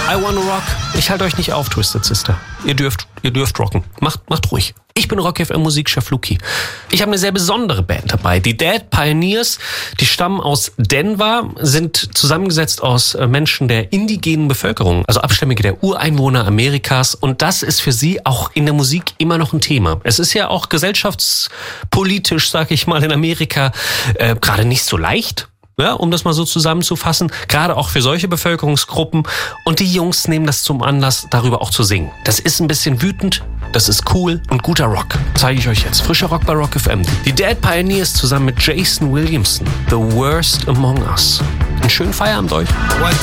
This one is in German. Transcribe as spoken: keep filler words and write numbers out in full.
I Wanna Rock. Ich halte euch nicht auf, Twisted Sister. Ihr dürft, ihr dürft rocken. Macht, macht ruhig. Ich bin Rock F M Musikchef Luki. Ich habe eine sehr besondere Band dabei. Die Dead Pioneers, die stammen aus Denver, sind zusammengesetzt aus Menschen der indigenen Bevölkerung, also Abstämmige der Ureinwohner Amerikas. Und das ist für sie auch in der Musik immer noch ein Thema. Es ist ja auch gesellschaftspolitisch, sag ich mal, in Amerika äh, gerade nicht so leicht. Ja, um das mal so zusammenzufassen, gerade auch für solche Bevölkerungsgruppen. Und die Jungs nehmen das zum Anlass, darüber auch zu singen. Das ist ein bisschen wütend, das ist cool und guter Rock. Zeige ich euch jetzt. Frischer Rock bei Rock F M. Die Dead Pioneers zusammen mit Jason Williamson. The Worst Among Us. Einen schönen Feierabend euch.